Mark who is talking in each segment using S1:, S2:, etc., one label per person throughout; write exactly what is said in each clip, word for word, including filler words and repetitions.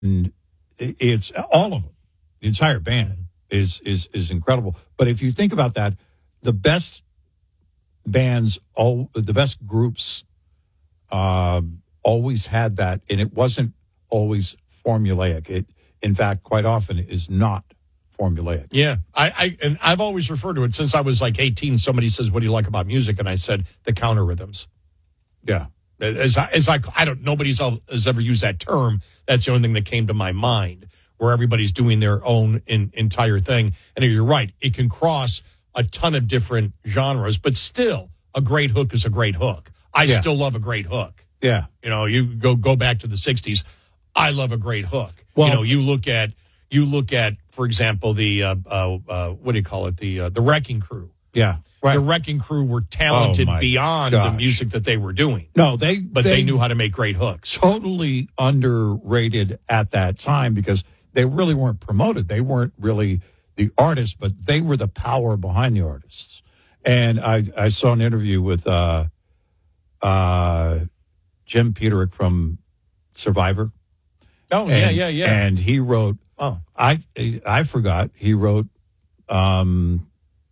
S1: And it's all of them. The entire band is is is incredible. But if you think about that, the best bands, all the best groups, uh, always had that, and it wasn't always formulaic. It, in fact, quite often is not formulaic.
S2: Yeah, I, I and I've always referred to it since I was like eighteen. Somebody says, "What do you like about music?" And I said, "The counter rhythms."
S1: Yeah.
S2: As I, as I, I don't, nobody has ever used that term. That's the only thing that came to my mind, where everybody's doing their own in, entire thing. And you're right, it can cross a ton of different genres, but still, a great hook is a great hook. I
S1: Yeah.
S2: still love a great hook.
S1: Yeah.
S2: You know, you go go back to the sixties. I love a great hook.
S1: Well-
S2: you know, you look at you look at, for example, the uh, uh, uh, what do you call it? The uh, the Wrecking Crew.
S1: Yeah. Right.
S2: The Wrecking Crew were talented
S1: Oh, my
S2: beyond the
S1: gosh.
S2: music that they were doing.
S1: No, they
S2: But they, knew how to make great hooks.
S1: totally underrated at that time because they really weren't promoted. They weren't really the artists, but they were the power behind the artists. And I, I saw an interview with uh, uh, Jim Peterick from Survivor.
S2: Oh,
S1: And,
S2: yeah, yeah, yeah.
S1: And he wrote,
S2: oh,
S1: I I forgot, he wrote, um,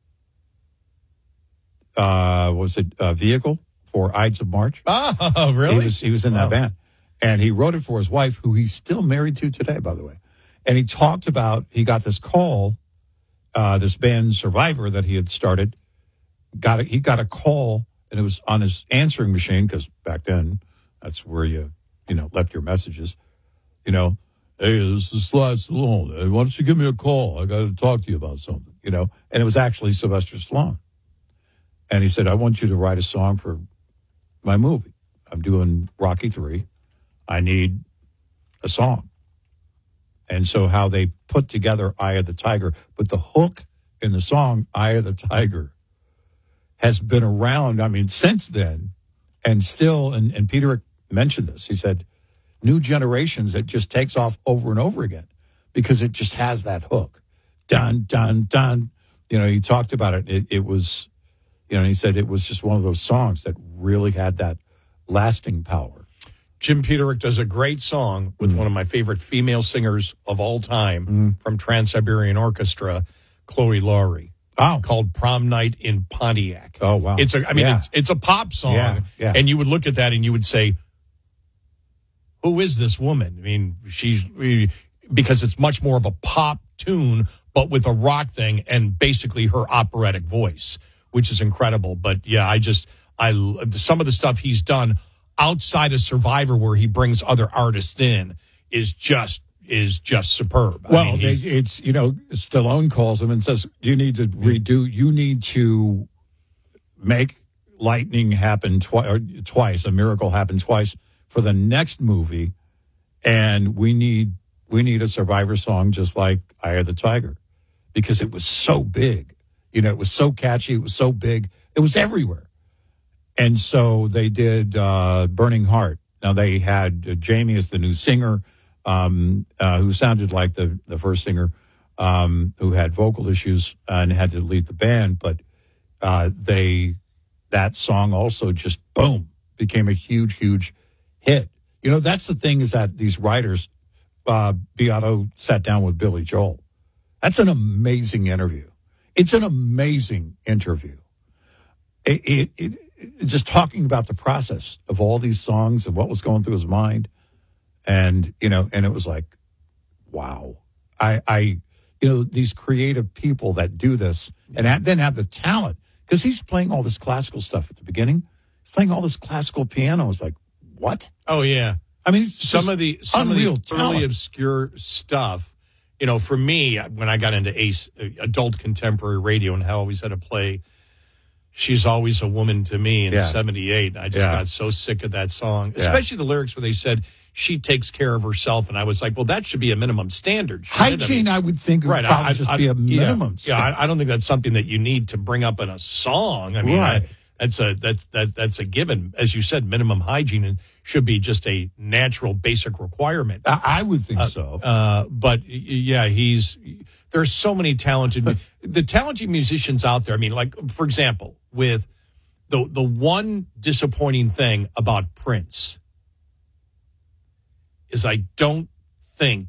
S1: uh, was it uh, Vehicle for Ides of March?
S2: oh, really?
S1: He was he was in that
S2: Oh.
S1: band, and he wrote it for his wife, who he's still married to today, by the way. And he talked about he got this call, uh, this band Survivor that he had started. Got a, he got a call, and it was on his answering machine because back then that's where you you know left your messages. You know, hey, this is Sly Stallone. Hey, why don't you give me a call? I got to talk to you about something. You know, and it was actually Sylvester Stallone. And he said, I want you to write a song for my movie. I'm doing Rocky three. I need a song. And so how they put together Eye of the Tiger, but the hook in the song Eye of the Tiger has been around, I mean, since then, and still, and, and Peter mentioned this. He said, new generations, it just takes off over and over again because it just has that hook. Dun, dun, dun. You know, he talked about it. It, it was... You know, he said it was just one of those songs that really had that lasting power.
S2: Jim Peterick does a great song with mm. one of my favorite female singers of all time mm. from Trans-Siberian Orchestra, Chloe Laurie.
S1: Oh.
S2: Called Prom Night in Pontiac.
S1: Oh, wow.
S2: It's a, I mean,
S1: yeah.
S2: it's, it's a pop song.
S1: Yeah. Yeah.
S2: And you would look at that and you would say, who is this woman? I mean, she's, because it's much more of a pop tune, but with a rock thing and basically her operatic voice, which is incredible. But yeah, I just, I, some of the stuff he's done outside of Survivor where he brings other artists in is just, is just superb.
S1: Well,
S2: I mean,
S1: they,
S2: he,
S1: it's, you know, Stallone calls him and says, you need to redo, you need to make lightning happen twi- twice, a miracle happen twice for the next movie. And we need, we need a Survivor song just like Eye of the Tiger because it was so big. You know, it was so catchy. It was so big. It was everywhere. And so they did uh, Burning Heart. Now, they had uh, Jamie as the new singer, um, uh, who sounded like the, the first singer, um, who had vocal issues and had to lead the band. But uh, they that song also just, boom, became a huge, huge hit. You know, that's the thing is that these writers, uh, Beato sat down with Billy Joel. That's an amazing interview. It's an amazing interview. It, it, it, it, just talking about the process of all these songs and what was going through his mind. And, you know, and it was like, wow. I, I you know, these creative people that do this and ha- then have the talent. Because he's playing all this classical stuff at the beginning. He's playing all this classical piano. It's like, what?
S2: Oh, yeah.
S1: I mean, it's
S2: some of the some of the
S1: talent.
S2: early obscure stuff. You know, for me, when I got into ace, adult contemporary radio and how I always had to play She's Always a Woman to Me in
S1: Yeah.
S2: seventy-eight, I just
S1: Yeah.
S2: got so sick of that song,
S1: Yeah.
S2: especially the lyrics where they said, she takes care of herself. And I was like, well, that should be a minimum standard. shouldn't it?
S1: Hygiene, I, would think, would
S2: Right,
S1: probably
S2: I-
S1: just
S2: I-
S1: be a
S2: yeah,
S1: minimum.
S2: Yeah,
S1: standard.
S2: I, I don't think that's something that you need to bring up in a song. I mean,
S1: Right.
S2: I, that's a that's that that's a given. As you said, minimum hygiene and should be just a natural, basic requirement.
S1: I, I would think
S2: Uh,
S1: so.
S2: Uh, but y- yeah, he's there's so many talented the talented musicians out there. I mean, like for example, with the the one disappointing thing about Prince is I don't think